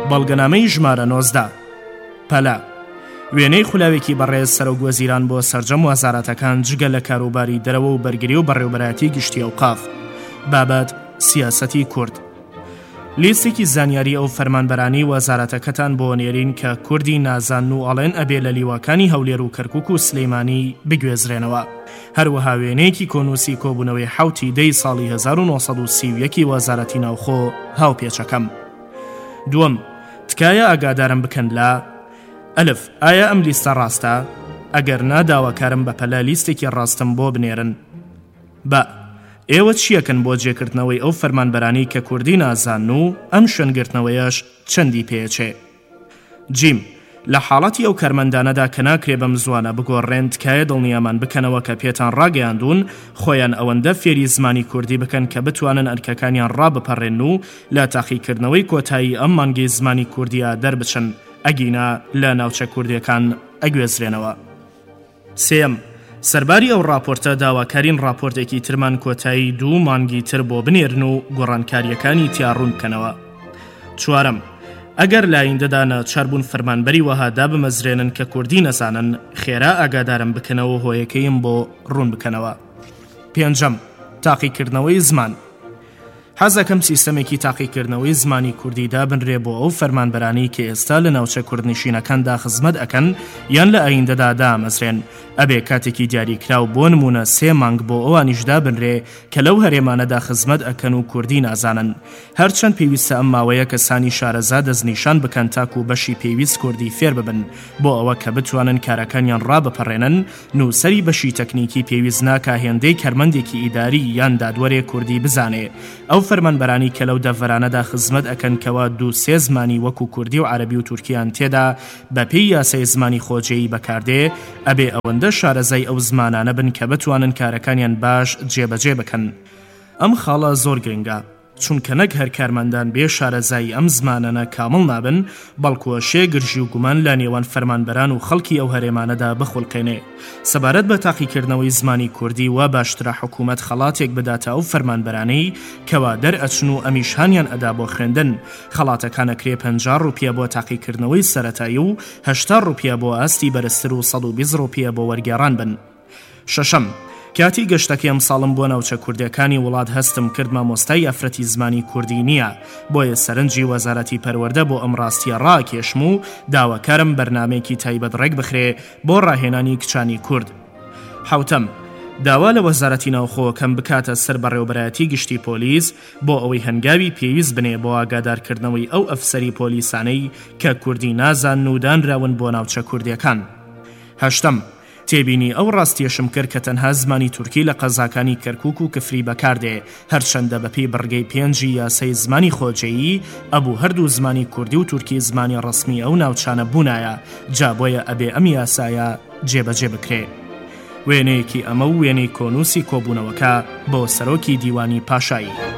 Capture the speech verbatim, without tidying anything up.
بەڵگەنامەی ژمارە نۆزدە. پەلە وێنەی خولاوێکی بەڕێز سەرۆک وەزیران بۆ سەرجەم وەزارەتەکان جگە لە کاروباری دەرەوە و بەرگری و بەڕێوەبەرایەتی گشتی ئەوقاف. بابەت سیاسەتی کورد. لیستێکی زانیاری ئەو فەرمانبەرانی وەزارەتەکەتان بۆ نێرین کە کوردی نازان و ئەڵێن ئەبێ لە لیواکانی هەولێر و کەرکووک و سلەیمانی بگوێزرێنەوە. هەروەها وێنەیەکی کۆنووسی کۆبوونەوەی حوتی دەی ساڵی هەزار و نۆسەد و سی و یەکی وەزارەتی ناوخۆ هاوپێچەکەم. دووەم، تکایە ئاگادارم بکەن لە ئەلف ئایا ئەم لیستە ڕاستە؟ ئەگەر ناداواکارم بە پەلە لیستێکی ڕاستم بۆ بنێرن. بە ئێوە چیەکەن بۆ جێکردنەوەی ئەو فەرمانبەرانی کە کوردی نازان و ئەم شوێنگرتنەوەیەش چەندی پێچێ؟ جیم لە حاڵەتی ئەو کارمەندانەدا کە ناکرێ بەم زوانە بگۆڕێن تکایە دڵنیامان بکەنەوە کە پێتان ڕاگەیاندون خۆیان ئەوەندە فێری زمانی کوردی بکەن کە بتوانن ئەرکەکانیان ڕابپەڕێن و لە تاقیکردنەوەی کۆتایی ئەم مانگەی زمانی کوردیە دەربچن ئەگینا لە ناوچە کوردیەکان ئەگوێزرێنەوە. سێم، سەرباری ئەو راپۆرتە داواکارین راپۆرتێکی ترمان کۆتایی دوو مانگی تر بۆ بنێرن و گۆڕانکاریەکانی تیاڕوون بکەنەوە. چوارەم، ئەگەر لایندەدانە چاربوون فەرمانبەری وەهادا بمەزرێنن کە کوردی نەزانن خێرا ئاگادارم بکەنەوە هۆیەکەیم بۆ ڕوون بکەنەوە. پێنجەم، تاقیکردنەوەی زمان. حەزەکەم سیستەمێکی تاقیکردنەوەی زمانی کوردیدا بنرێ بۆ ئەو فەرمانبەرانی کە ئێستا لە ناوچە کوردنشینەکاندا خزمەت ئەکەن یان لە ئایندەدا دامەزرێن. ئەبێ کاتێکی دیاریکراو بۆ نمونە سێ مانگ بۆ ئەوانیشدا بنرێ کە لەو هەرێمانەدا خزمەت ئەکەن و کوردی نازانن. هەرچەند پێویستە ئەم ماوەیە کەسانی شارەزا دەستنیشان بکەن تاکو بەشی پێویست کوردی فێر ببن بۆ ئەوە کە بتوانن کارەکانیان ڕابپەڕێنن. نووسەری بەشی تەکنیکی پێویست ناکە هێندەی کارمەندێکی ئیداری یان دادوەرێ کوردی بزانێ. ئەو فەرمانبەرانی کە لەو دەڤەرانەدا خزمەت ئەکەن کەوا دوو سێ زمانی وەکو کوردی و عەرەبی و تورکیان تێدا بەپێی یاسای زمانی خۆجێیی بەکاردێ ئەبێ ئەوەندە شارەزای ئەو زمانانە بن کە بتوانن کارەکانیان باش جێبەجێ بکەن. ئەم خاڵە زۆر گرنگە چونکە نەک هەر کارمەندان بێ شارەزایی ئەم زمانانە کامڵ نابن بەڵکوە شێ گرژی و گومان لە نێوان فەرمانبەران و خەڵکی ئەو هەرێمانەدا بخولکەنێ. سەبارەت بە تاقیکردنەوەی زمانی کوردی وا باشترە حکوومەت خەڵاتێک بداتە ئەو فەرمانبەرانەی کەوا دەرئەچن و ئەمیشانیان ئەدا بۆ خوێندن. خەڵاتەکانەکرێ پەنجا ڕوپیا بۆ تاقیکردنەوەی سەرەتایی و هەشتا ڕوپیا بۆ ئاستی بەرزتر و سەد و بیست ڕوپیا بۆ وەرگێڕان بن. شەشەم، کاتی گەشتەکەی ئەم ساڵم بۆ ناوچە کوردیەکانی وڵات هەستم کرد مامۆستای ئەفرەتی زمانی کوردی نییە، بۆیە سەرنجی وەزارەتی پەروەردە بۆ ئەم ڕاستیە ڕاکێشم و داواکارم بەرنامەیەکی تایبەت ڕێک بخرێ بۆ ڕاهێنانی کچانی کورد. حوتەم، داوا لە وەزارەتی ناوخۆ کەم بکاتە سەر بەڕێوەبەرایەتی گشتی پۆلیس بۆ ئەوەی هەنگاوی پێویست بنێ بۆ ئاگادارکردنەوەی ئەو ئەفسەری پۆلیسانەی کە کوردی نازان و دانراون بۆ ناوچە کوردیەکان. هەشتەم، تێبینی ئەو ڕاستیەشم کرد کە تەنها زمانی تورکی لە قەزاکانی کەرکووک و کفری بەکاردێ هەرچەندە بەپێی بڕگەی پێنجی یاسای زمانی خۆجێیی ئەبوو هەردوو زمانی کوردی و تورکی زمانی ڕسمی ئەو ناوچانە بوونایە، جا بۆیە ئەبێ ئەم یاسایە جێبەجێ بکرێ. وێنەیەکی ئەمە و وێنەی کۆنووسی کۆبوونەوەکە بۆ سەرۆکی دیوانی پاشایی.